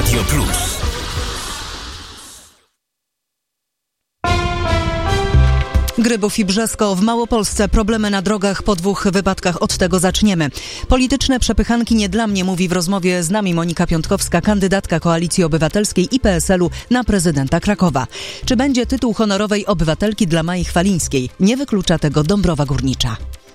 Radio Plus. Grybów i Brzesko w Małopolsce. Problemy na drogach po 2 wypadkach. Od tego zaczniemy. Polityczne przepychanki nie dla mnie, mówi w rozmowie z nami Monika Piątkowska, kandydatka Koalicji Obywatelskiej i PSL-u na prezydenta Krakowa. Czy będzie tytuł honorowej obywatelki dla Mai Chwalińskiej? Nie wyklucza tego Dąbrowa Górnicza.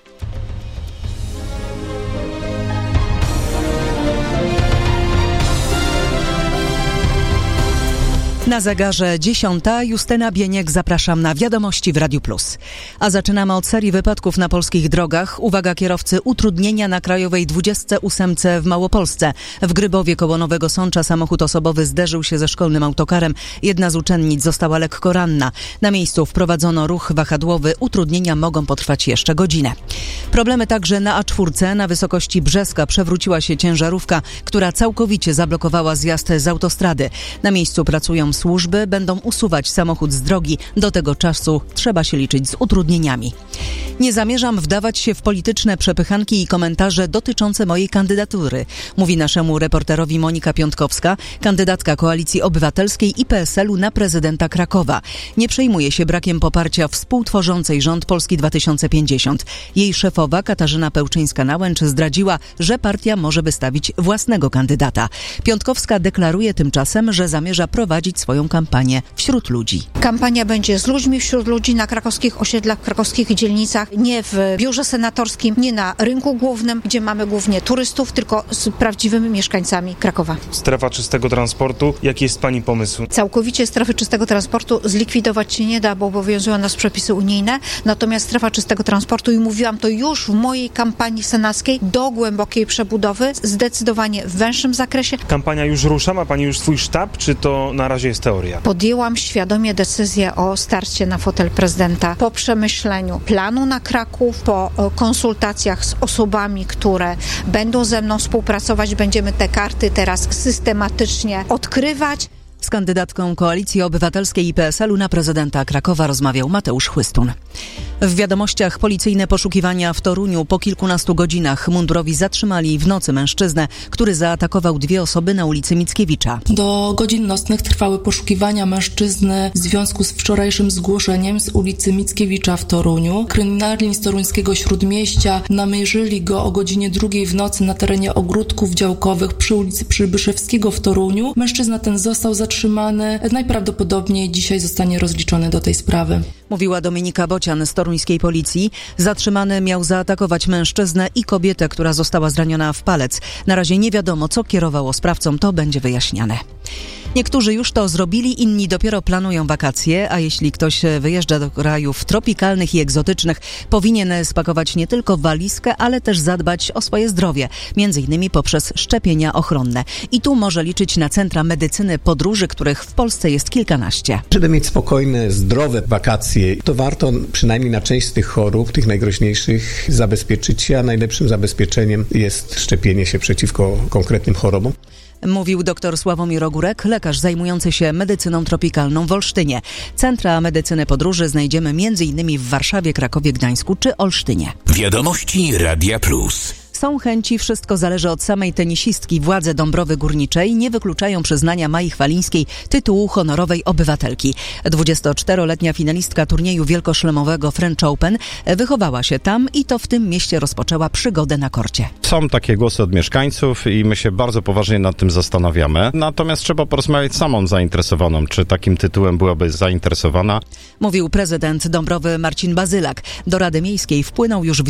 Na zegarze 10. Justyna Bieniek, zapraszam na Wiadomości w Radiu Plus. A zaczynamy od serii wypadków na polskich drogach. Uwaga kierowcy, utrudnienia na Krajowej 28 w Małopolsce. W Grybowie koło Nowego Sącza samochód osobowy zderzył się ze szkolnym autokarem. Jedna z uczennic została lekko ranna. Na miejscu wprowadzono ruch wahadłowy. Utrudnienia mogą potrwać jeszcze godzinę. Problemy także na A4. Na wysokości Brzeska przewróciła się ciężarówka, która całkowicie zablokowała zjazd z autostrady. Na miejscu pracują służby, będą usuwać samochód z drogi. Do tego czasu trzeba się liczyć z utrudnieniami. Nie zamierzam wdawać się w polityczne przepychanki i komentarze dotyczące mojej kandydatury, mówi naszemu reporterowi Monika Piątkowska, kandydatka Koalicji Obywatelskiej i PSL-u na prezydenta Krakowa. Nie przejmuje się brakiem poparcia współtworzącej rząd Polski 2050. Jej szefowa Katarzyna Pełczyńska-Nałęcz zdradziła, że partia może wystawić własnego kandydata. Piątkowska deklaruje tymczasem, że zamierza prowadzić swoją kampanię wśród ludzi. Kampania będzie z ludźmi, wśród ludzi, na krakowskich osiedlach, w krakowskich dzielnicach, nie w biurze senatorskim, nie na rynku głównym, gdzie mamy głównie turystów, tylko z prawdziwymi mieszkańcami Krakowa. Strefa czystego transportu. Jaki jest Pani pomysł? Całkowicie strefy czystego transportu zlikwidować się nie da, bo obowiązują nas przepisy unijne. Natomiast strefa czystego transportu, i mówiłam to już w mojej kampanii senackiej, do głębokiej przebudowy, zdecydowanie w węższym zakresie. Kampania już rusza? Ma Pani już swój sztab, czy to na razie jest teoria? Podjęłam świadomie decyzję o starcie na fotel prezydenta po przemyśleniu planu na Kraków, po konsultacjach z osobami, które będą ze mną współpracować. Będziemy te karty teraz systematycznie odkrywać. Z kandydatką Koalicji Obywatelskiej i PSL-u na prezydenta Krakowa rozmawiał Mateusz Chłystun. W wiadomościach policyjne poszukiwania w Toruniu. Po kilkunastu godzinach mundurowi zatrzymali w nocy mężczyznę, który zaatakował 2 osoby na ulicy Mickiewicza. Do godzin nocnych trwały poszukiwania mężczyzny w związku z wczorajszym zgłoszeniem z ulicy Mickiewicza w Toruniu. Kryminalni z toruńskiego Śródmieścia namierzyli go o godzinie 2 w nocy na terenie ogródków działkowych przy ulicy Przybyszewskiego w Toruniu. Mężczyzna ten został zatrzymany. Najprawdopodobniej dzisiaj zostanie rozliczony do tej sprawy. Mówiła Dominika Bocian z toruńskiej policji. Zatrzymany miał zaatakować mężczyznę i kobietę, która została zraniona w palec. Na razie nie wiadomo, co kierowało sprawcą, to będzie wyjaśniane. Niektórzy już to zrobili, inni dopiero planują wakacje, a jeśli ktoś wyjeżdża do krajów tropikalnych i egzotycznych, powinien spakować nie tylko walizkę, ale też zadbać o swoje zdrowie, między innymi poprzez szczepienia ochronne. I tu może liczyć na centra medycyny podróży, których w Polsce jest kilkanaście. Żeby mieć spokojne, zdrowe wakacje, to warto przynajmniej na część z tych chorób, tych najgroźniejszych, zabezpieczyć się, a najlepszym zabezpieczeniem jest szczepienie się przeciwko konkretnym chorobom. Mówił dr Sławomir Ogórek, lekarz zajmujący się medycyną tropikalną w Olsztynie. Centra medycyny podróży znajdziemy m.in. w Warszawie, Krakowie, Gdańsku czy Olsztynie. Wiadomości Radia Plus. Są chęci, wszystko zależy od samej tenisistki. Władze Dąbrowy Górniczej nie wykluczają przyznania Mai Chwalińskiej tytułu honorowej obywatelki. 24-letnia finalistka turnieju wielkoszlemowego French Open wychowała się tam i to w tym mieście rozpoczęła przygodę na korcie. Są takie głosy od mieszkańców i my się bardzo poważnie nad tym zastanawiamy. Natomiast trzeba porozmawiać z samą zainteresowaną, czy takim tytułem byłaby zainteresowana. Mówił prezydent Dąbrowy Marcin Bazylak. Do Rady Miejskiej wpłynął już